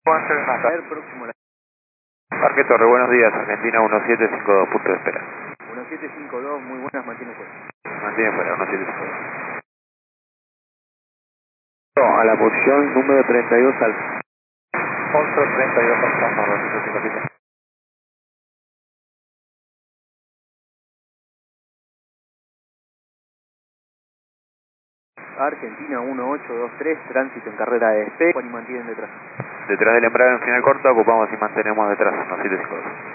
A ver, próximo. Parque Torre, buenos días, Argentina 1752, punto de espera. 1752, muy buenas, mantiene fuera. Mantiene fuera, 1752. A la posición número 32 al 1132 pasamos 257. Argentina 1823, tránsito en carrera de SP, y mantienen detrás. Detrás del embrague en final corta, ocupamos y mantenemos detrás, 1752.